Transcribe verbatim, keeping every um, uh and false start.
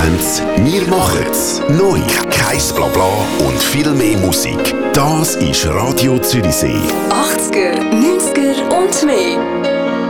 Events, wir machen's. Neu, kein Blabla und viel mehr Musik. Das ist Radio Zürichsee. achtziger, neunziger und mehr.